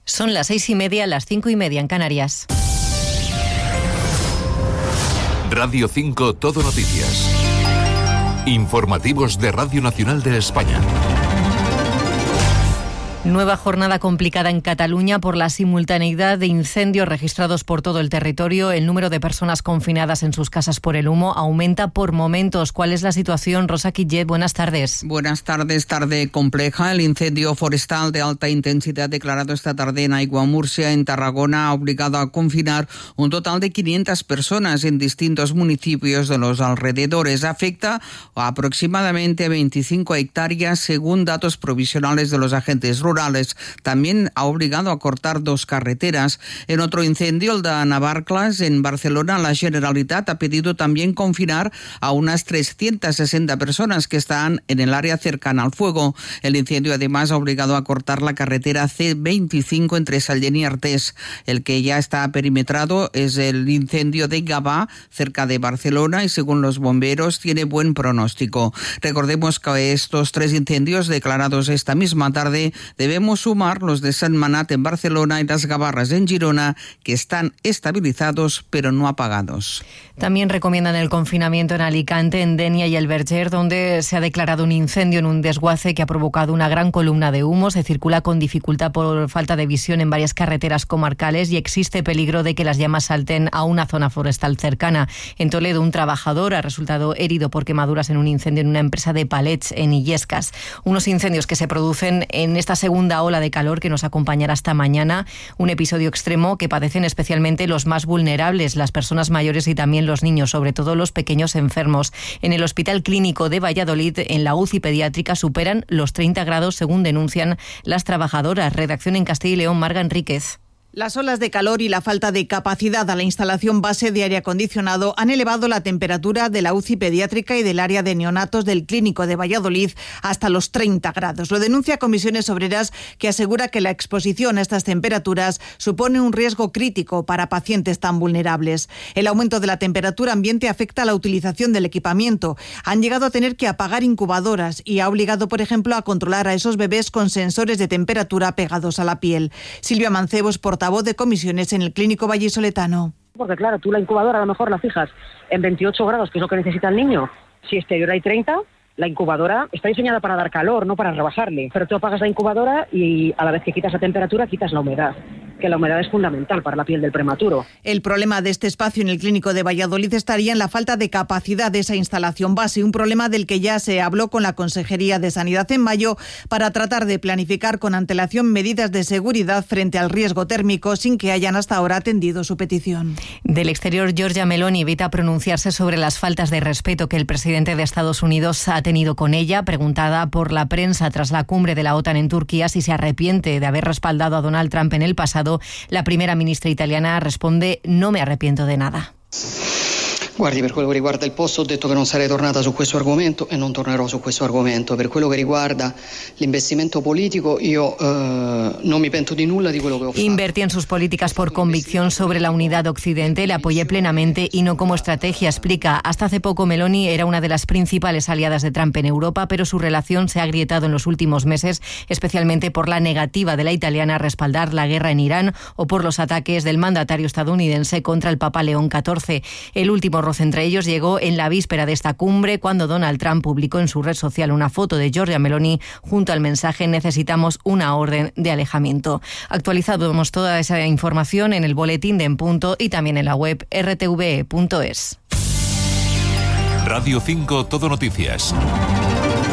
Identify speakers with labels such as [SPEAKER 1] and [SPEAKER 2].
[SPEAKER 1] Son las 6:30, las 5:30 en Canarias.
[SPEAKER 2] Radio 5 Todo Noticias. Informativos de Radio Nacional de España.
[SPEAKER 1] Nueva jornada complicada en Cataluña por la simultaneidad de incendios registrados por todo el territorio. El número de personas confinadas en sus casas por el humo aumenta por momentos. ¿Cuál es la situación? Rosa Quillet, buenas tardes.
[SPEAKER 3] Buenas tardes, tarde compleja. El incendio forestal de alta intensidad declarado esta tarde en Aiguamurcia, en Tarragona, ha obligado a confinar un total de 500 personas en distintos municipios de los alrededores. Afecta a aproximadamente 25 hectáreas según datos provisionales de los agentes rurales. También ha obligado a cortar 2 carreteras. En otro incendio, el de Navarcles, en Barcelona, la Generalitat ha pedido también confinar a unas 360 personas que están en el área cercana al fuego. El incendio además ha obligado a cortar la carretera C25 entre Sallent y Artés. El que ya está perimetrado es el incendio de Gavà, cerca de Barcelona, y según los bomberos tiene buen pronóstico. Recordemos que estos 3 incendios declarados esta misma tarde debemos sumar los de Sentmenat en Barcelona y las Gavarras en Girona, que están estabilizados pero no apagados.
[SPEAKER 1] También recomiendan el confinamiento en Alicante, en Dénia y el Verger, donde se ha declarado un incendio en un desguace que ha provocado una gran columna de humo. Se circula con dificultad por falta de visión en varias carreteras comarcales y existe peligro de que las llamas salten a una zona forestal cercana. En Toledo, un trabajador ha resultado herido por quemaduras en un incendio en una empresa de palets en Illescas. Unos incendios que se producen en esta segunda ola de calor que nos acompañará hasta mañana, un episodio extremo que padecen especialmente los más vulnerables, las personas mayores y también los niños, sobre todo los pequeños enfermos. En el Hospital Clínico de Valladolid, en la UCI pediátrica, superan los 30 grados según denuncian las trabajadoras. Redacción en Castilla y León, Marga Enríquez.
[SPEAKER 4] Las olas de calor y la falta de capacidad a la instalación base de aire acondicionado han elevado la temperatura de la UCI pediátrica y del área de neonatos del Clínico de Valladolid hasta los 30 grados. Lo denuncia Comisiones Obreras, que asegura que la exposición a estas temperaturas supone un riesgo crítico para pacientes tan vulnerables. El aumento de la temperatura ambiente afecta a la utilización del equipamiento. Han llegado a tener que apagar incubadoras y ha obligado, por ejemplo, a controlar a esos bebés con sensores de temperatura pegados a la piel. Silvia Mancebos, portavoz de Comisiones en el Clínico vallisoletano.
[SPEAKER 5] Porque claro, tú la incubadora a lo mejor la fijas en 28 grados, que es lo que necesita el niño. Si exterior hay 30, la incubadora está diseñada para dar calor, no para rebajarle. Pero tú apagas la incubadora y a la vez que quitas la temperatura, quitas la humedad, que la humedad es fundamental para la piel del prematuro.
[SPEAKER 4] El problema de este espacio en el Clínico de Valladolid estaría en la falta de capacidad de esa instalación base, un problema del que ya se habló con la Consejería de Sanidad en mayo para tratar de planificar con antelación medidas de seguridad frente al riesgo térmico sin que hayan hasta ahora atendido su petición.
[SPEAKER 1] Del exterior, Giorgia Meloni evita pronunciarse sobre las faltas de respeto que el presidente de Estados Unidos ha tenido con ella. Preguntada por la prensa tras la cumbre de la OTAN en Turquía si se arrepiente de haber respaldado a Donald Trump en el pasado, la primera ministra italiana responde: no me arrepiento de nada.
[SPEAKER 6] Guardi, per quello che riguarda il posto ho detto che non sarei tornata su questo argomento e non tornerò su questo argomento. Per quello che riguarda l'investimento politico io non mi pento di nulla di quello che ho fatto.
[SPEAKER 1] Invertí en sus políticas por convicción sobre la unidad de Occidente, le apoyé plenamente y no como estrategia, explica. Hasta hace poco Meloni era una de las principales aliadas de Trump en Europa, pero su relación se ha agrietado en los últimos meses, especialmente por la negativa de la italiana a respaldar la guerra en Irán o por los ataques del mandatario estadounidense contra el Papa León XIV. El último roce entre ellos llegó en la víspera de esta cumbre, cuando Donald Trump publicó en su red social una foto de Giorgia Meloni junto al mensaje: necesitamos una orden de alejamiento. Actualizamos toda esa información en el boletín de En Punto y también en la web rtve.es.
[SPEAKER 2] Radio 5 Todo Noticias.